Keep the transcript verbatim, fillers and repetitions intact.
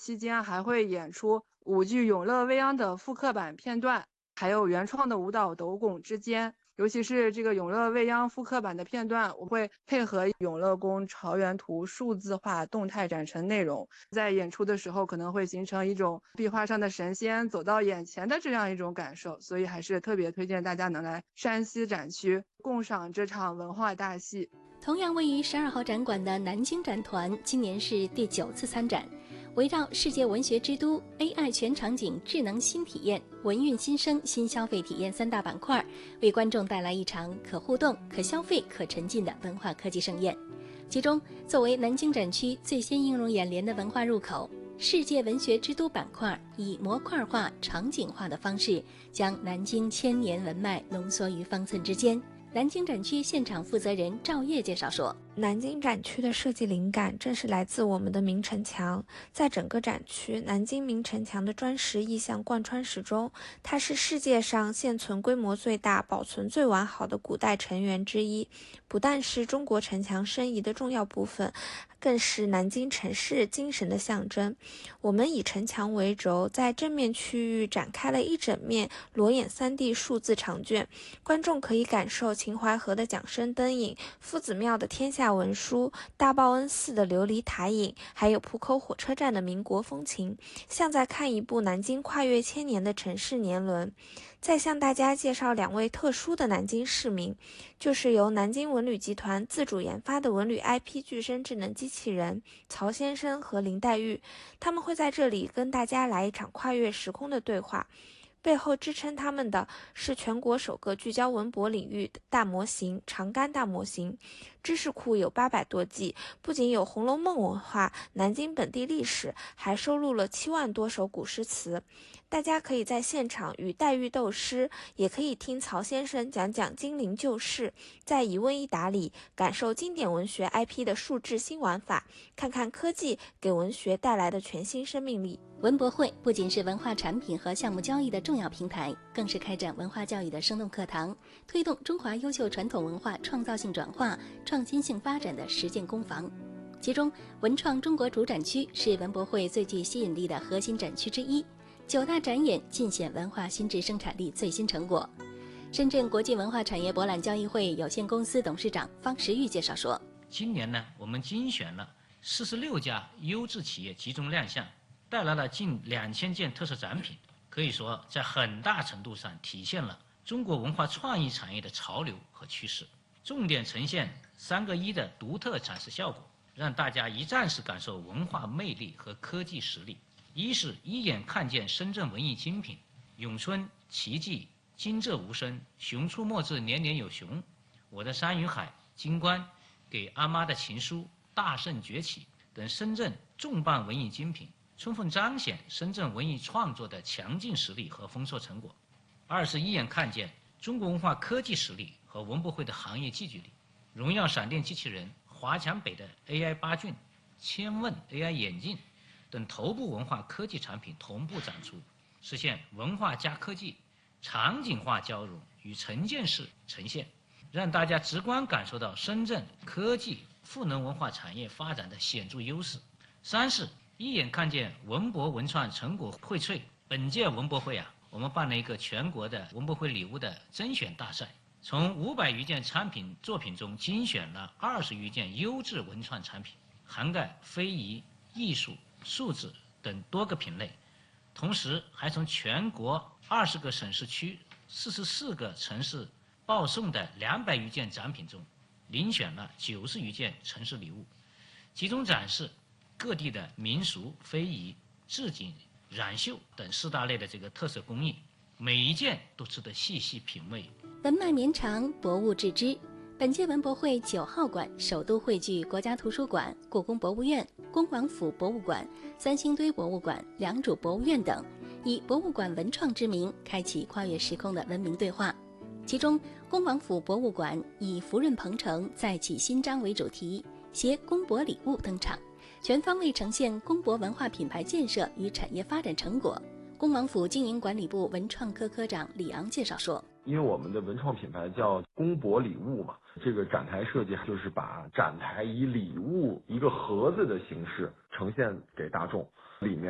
期间还会演出舞剧《永乐未央》的复刻版片段，还有原创的舞蹈《斗拱之间》。尤其是这个《永乐未央》复刻版的片段，我会配合永乐宫朝元图数字化动态展陈内容，在演出的时候可能会形成一种壁画上的神仙走到眼前的这样一种感受，所以还是特别推荐大家能来山西展区共赏这场文化大戏。 同样位于十二号展馆的南京展团今年是第九次参展，围绕世界文学之都、A I 全场景智能新体验、文运新生新消费体验三大板块，为观众带来一场可互动、可消费、可沉浸的文化科技盛宴。其中，作为南京展区最先映入眼帘的文化入口，世界文学之都板块以模块化、场景化的方式，将南京千年文脉浓缩于方寸之间。南京展区现场负责人赵烨介绍说， 南京展区的设计灵感正是来自我们的明城墙，在整个展区，南京明城墙的砖石意象贯穿始终，它是世界上现存规模最大、保存最完好的古代城垣之一，不但是中国城墙申遗的重要部分，更是南京城市精神的象征。我们以城墙为轴，在正面区域展开了一整面裸眼 三 D 数字长卷，观众可以感受秦淮河的桨声灯影、夫子庙的天下文书、大报恩寺的琉璃台影，还有浦口火车站的民国风情，像在看一部南京跨越千年的城市年轮。再向大家介绍两位特殊的南京市民，就是由南京文旅集团自主研发的文旅 I P 具身智能机器人曹先生和林黛玉，他们会在这里跟大家来一场跨越时空的对话。背后支撑他们的是全国首个聚焦文博领域的大模型长干大模型，知识库有八百多 G， 不仅有《红楼梦》文化、南京本地历史，还收录了七万多首古诗词。大家可以在现场与黛玉斗诗，也可以听曹先生讲讲金陵旧事，在一问一答里感受经典文学 I P 的数字新玩法，看看科技给文学带来的全新生命力。 文博会不仅是文化产品和项目交易的重要平台，更是开展文化教育的生动课堂，推动中华优秀传统文化创造性转化、创新性发展的实践工坊。其中，文创中国主展区是文博会最具吸引力的核心展区之一，九大展演尽显文化新质生产力最新成果。深圳国际文化产业博览交易会有限公司董事长方时玉介绍说， 今年呢，我们精选了四十六家优质企业集中亮相，带来了近两千件特色展品，可以说在很大程度上体现了中国文化创意产业的潮流和趋势，重点呈现三个一的独特展示效果，让大家一站式感受文化魅力和科技实力。一是一眼看见深圳文艺精品，咏春、奇迹、惊蛰无声、熊出没至年年有熊、我的山与海、金冠、给阿妈的情书、大圣崛起等深圳重磅文艺精品，充分彰显深圳文艺创作的强劲实力和丰硕成果。二是一眼看见中国文化科技实力和文博会的行业聚集力，荣耀闪电机器人、华强北的 A I 八骏、千问 A I 眼镜等头部文化科技产品同步展出，实现文化加科技场景化交融与沉浸式呈现，让大家直观感受到深圳科技赋能文化产业发展的显著优势。三是一眼看见文博文创成果荟萃。本届文博会啊，我们办了一个全国的文博会礼物的甄选大赛，从五百余件产品作品中精选了二十余件优质文创产品，涵盖非遗、艺术、数字等多个品类。同时还从全国二十个省市区、四十四个城市报送的两百余件展品中，遴选了九十余件城市礼物，集中展示各地的民俗、非遗、制锦、染绣等四大类的这个特色工艺，每一件都值得细细品味。 文脉绵长，博物致知。本届文博会九号馆首都汇聚国家图书馆、故宫博物院、恭王府博物馆、三星堆博物馆、良渚博物院等，以博物馆文创之名，开启跨越时空的文明对话。其中，恭王府博物馆以福润鹏程，再起新章为主题，携公博礼物登场，全方位呈现公博文化品牌建设与产业发展成果。恭王府经营管理部文创科科长李昂介绍说， 因为我们的文创品牌叫公博礼物嘛，这个展台设计就是把展台以礼物一个盒子的形式呈现给大众，里面